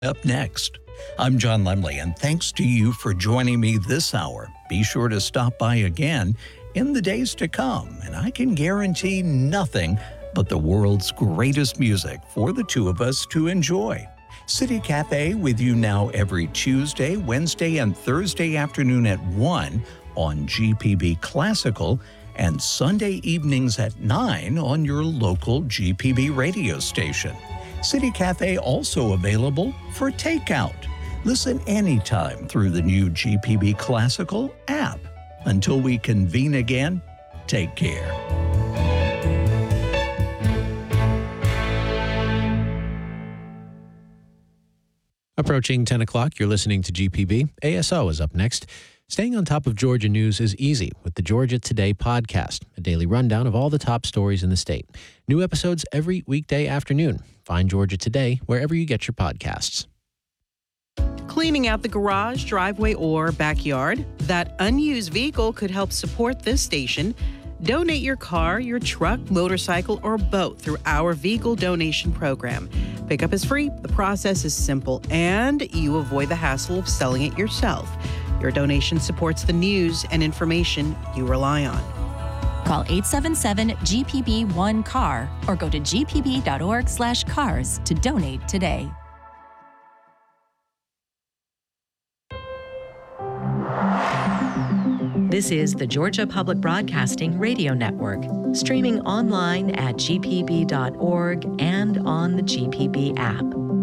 Up next, I'm John Lemley, and thanks to you for joining me this hour. Be sure to stop by again in the days to come, and I can guarantee nothing but the world's greatest music for the two of us to enjoy. City Cafe with you now every Tuesday, Wednesday, and Thursday afternoon at 1 on GPB Classical, and Sunday evenings at 9 on your local GPB radio station. City Cafe also available for takeout. Listen anytime through the new GPB Classical app. Until we convene again, take care. Approaching 10 o'clock, you're listening to GPB. ASO is up next. Staying on top of Georgia news is easy with the Georgia Today podcast, a daily rundown of all the top stories in the state. New episodes every weekday afternoon. Find Georgia Today wherever you get your podcasts. Cleaning out the garage, driveway, or backyard? That unused vehicle could help support this station. Donate your car, your truck, motorcycle, or boat through our vehicle donation program. Pickup is free, the process is simple, and you avoid the hassle of selling it yourself. Your donation supports the news and information you rely on. Call 877-GPB-1-CAR or go to gpb.org/cars to donate today. This is the Georgia Public Broadcasting Radio Network, streaming online at gpb.org and on the GPB app.